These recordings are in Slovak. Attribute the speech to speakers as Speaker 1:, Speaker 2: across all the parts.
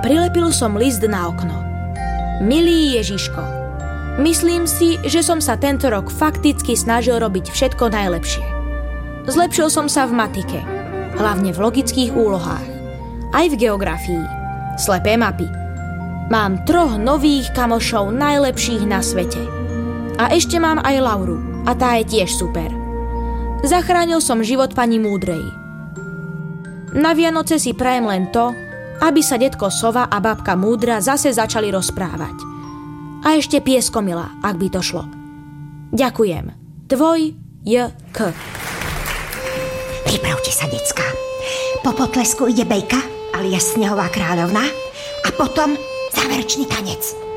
Speaker 1: Prilepil som list na okno. Milý Ježiško, myslím si, že som sa tento rok fakticky snažil robiť všetko najlepšie. Zlepšil som sa v matike, hlavne v logických úlohách, aj v geografii, slepé mapy. Mám 3 nových kamošov najlepších na svete. A ešte mám aj Lauru, a tá je tiež super. Zachránil som život pani Múdrej. Na Vianoce si prajem len to, aby sa detko Sova a babka Múdra zase začali rozprávať. A ešte pieskomila, ak by to šlo. Ďakujem. Tvoj J.K.
Speaker 2: Pripravte sa, decká. Po potlesku ide Bejka, alias Snehová kráľovna, a potom záverečný tanec.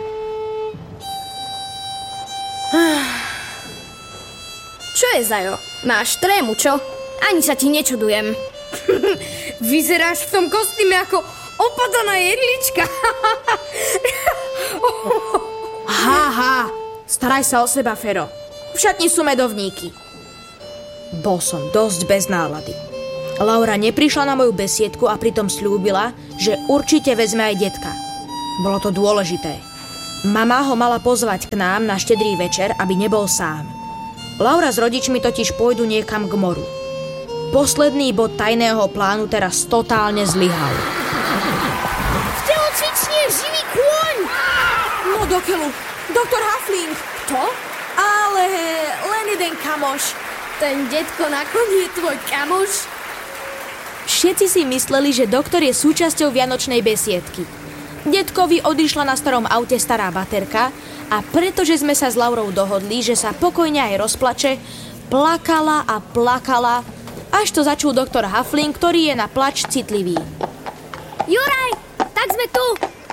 Speaker 3: Čo je, Zajo? Máš trému, čo? Ani sa ti nečudujem. Vyzeráš v tom kostýme ako opadaná jedlička.
Speaker 1: Haha, staraj sa o seba, Fero. V šatni sú medovníky. Bol som dosť bez nálady. Laura neprišla na moju besiedku a pritom sľúbila, že určite vezme aj detka. Bolo to dôležité. Mama ho mala pozvať k nám na štedrý večer, aby nebol sám. Laura s rodičmi totiž pôjdu niekam k moru. Posledný bod tajného plánu teraz totálne zlyhal.
Speaker 3: V telocvične živý kôň!
Speaker 1: No dokeľu, doktor Huffling.
Speaker 3: Kto?
Speaker 1: Ale len jeden kamoš.
Speaker 3: Ten detko na koni je tvoj kamoš?
Speaker 1: Všetci si mysleli, že doktor je súčasťou vianočnej besiedky. Detkovi odišla na starom aute stará baterka a pretože sme sa s Laurou dohodli, že sa pokojne aj rozplače, plakala a plakala, až to začul doktor Huffling, ktorý je na plač citlivý.
Speaker 3: Juraj, tak sme tu!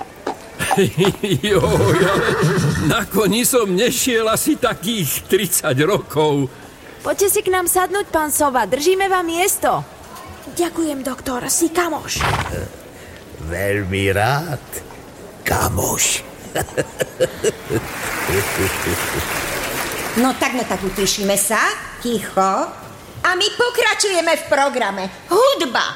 Speaker 4: Joj, ale na koni som nešiel asi takých 30 rokov.
Speaker 5: Poďte si k nám sadnúť, pán Sova, držíme vám miesto.
Speaker 1: Ďakujem, doktor, si kamoš.
Speaker 6: Veľmi rád, kamoš.
Speaker 2: No tak utišíme sa, ticho. A my pokračujeme v programe. Hudba!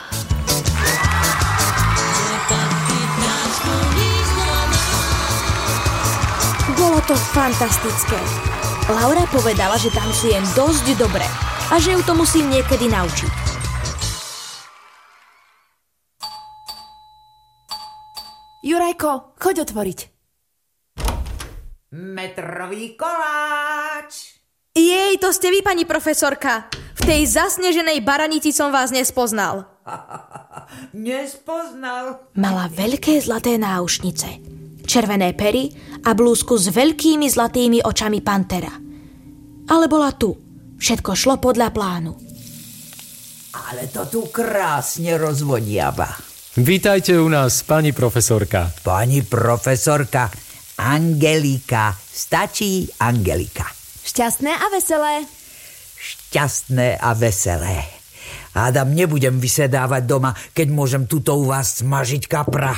Speaker 1: Bolo to fantastické. Laura povedala, že tancujem dosť dobre a že ju to musím niekedy naučiť.
Speaker 5: Jurajko, choď otvoriť.
Speaker 7: Metrový koláč.
Speaker 1: Jej, to ste vy, pani profesorka. V tej zasneženej baranici som vás nespoznal.
Speaker 7: Nespoznal?
Speaker 1: Mala veľké zlaté náušnice, červené pery a blúzku s veľkými zlatými očami pantera. Ale bola tu. Všetko šlo podľa plánu.
Speaker 7: Ale to tu krásne rozvodiava.
Speaker 8: Vítajte u nás, pani profesorka.
Speaker 7: Pani profesorka, Angelika. Stačí Angelika.
Speaker 5: Šťastné a veselé.
Speaker 7: Šťastné a veselé. Hádam, nebudem vysedávať doma, keď môžem tuto u vás smažiť kapra.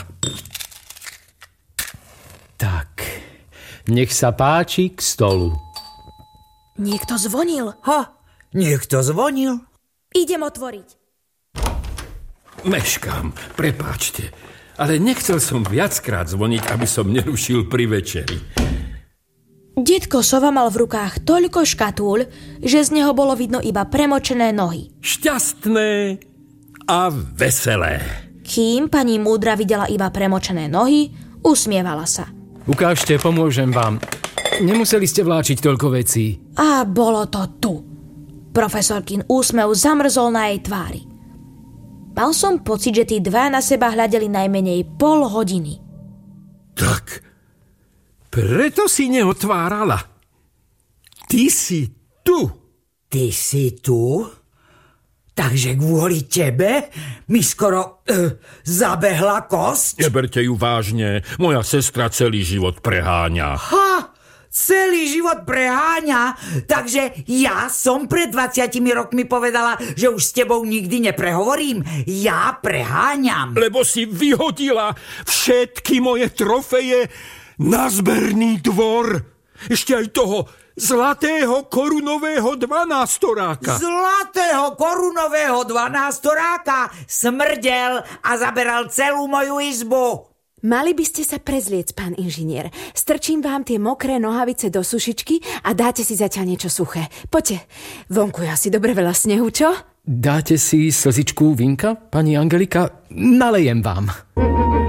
Speaker 8: Tak, nech sa páči k stolu.
Speaker 1: Niekto zvonil.
Speaker 7: Niekto zvonil?
Speaker 1: Idem otvoriť.
Speaker 4: Meškám, prepáčte, ale nechcel som viackrát zvoniť, aby som nerušil pri večeri.
Speaker 1: Detko Sova mal v rukách toľko škatúľ, že z neho bolo vidno iba premočené nohy.
Speaker 4: Šťastné a veselé.
Speaker 1: Kým pani Múdra videla iba premočené nohy, usmievala sa.
Speaker 8: Ukážte, pomôžem vám. Nemuseli ste vláčiť toľko vecí.
Speaker 1: A bolo to tu. Profesorkin úsmev zamrzol na jej tvári. Mal som pocit, že tí dva na seba hľadeli najmenej pol hodiny.
Speaker 4: Tak, preto si neotvárala. Ty si tu.
Speaker 7: Ty si tu? Takže kvôli tebe mi skoro zabehla kosť?
Speaker 4: Neberte ju vážne. Moja sestra celý život preháňa.
Speaker 7: Celý život preháňa, takže ja som pred 20 rokmi povedala, že už s tebou nikdy neprehovorím. Ja preháňam.
Speaker 4: Lebo si vyhodila všetky moje trofeje na zberný dvor. Ešte aj toho zlatého korunového 12-storáka.
Speaker 7: Zlatého korunového 12-storáka smrdel a zaberal celú moju izbu.
Speaker 5: Mali by ste sa prezliec, pán inžinier. Strčím vám tie mokré nohavice do sušičky a dáte si zatiaľ niečo suché. Poďte, vonku je asi dobre veľa snehu, čo?
Speaker 8: Dáte si slzičku vínka, pani Angelika? Nalejem vám.